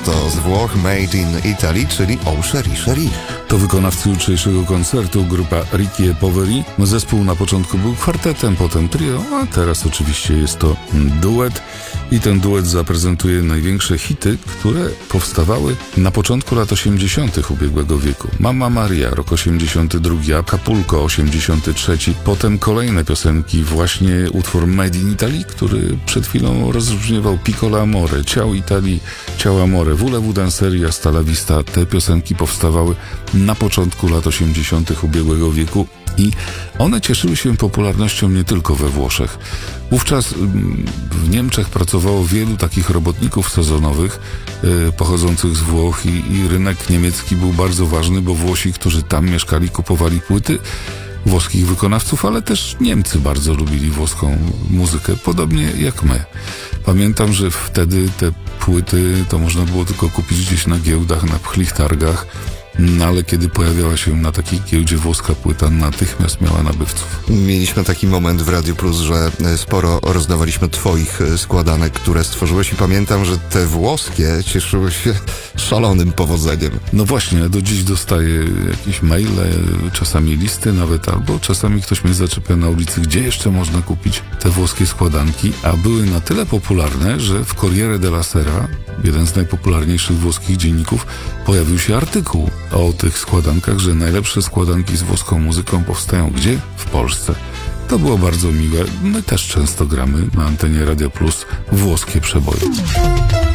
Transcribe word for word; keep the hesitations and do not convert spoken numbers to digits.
prosto z Włoch, Made in Italy, czyli O Cherie Cherie. To wykonawcy jutrzejszego koncertu grupa Ricky e Poveri. Zespół na początku był kwartetem, potem trio, a teraz oczywiście jest to duet. I ten duet zaprezentuje największe hity, które powstawały na początku lat osiemdziesiątych ubiegłego wieku. Mama Maria, rok osiemdziesiąty drugi, Acapulco, osiemdziesiąty trzeci. Potem kolejne piosenki, właśnie utwór Made in Italy, który przed chwilą rozbrzmiewał, Piccola Amore, Ciao Italy, Ciao Amore, Volevo Danseria, Hasta la Vista. Te piosenki powstawały na początku lat osiemdziesiątych ubiegłego wieku i one cieszyły się popularnością nie tylko we Włoszech. Wówczas w Niemczech pracowało wielu takich robotników sezonowych yy, pochodzących z Włoch i, i rynek niemiecki był bardzo ważny, bo Włosi, którzy tam mieszkali, kupowali płyty włoskich wykonawców, ale też Niemcy bardzo lubili włoską muzykę, podobnie jak my. Pamiętam, że wtedy te płyty to można było tylko kupić gdzieś na giełdach, na pchlich targach, no ale kiedy pojawiała się na takiej giełdzie włoska płyta, natychmiast miała nabywców. Mieliśmy taki moment w Radio Plus, że sporo rozdawaliśmy twoich składanek, które stworzyłeś i pamiętam, że te włoskie cieszyły się szalonym powodzeniem. No właśnie, ja do dziś dostaję jakieś maile, czasami listy nawet, albo czasami ktoś mnie zaczepia na ulicy, gdzie jeszcze można kupić te włoskie składanki, a były na tyle popularne, że w Corriere della Sera, jeden z najpopularniejszych włoskich dzienników, pojawił się artykuł o tych składankach, że najlepsze składanki z włoską muzyką powstają gdzie? W Polsce. To było bardzo miłe. My też często gramy na antenie Radio Plus włoskie przeboje.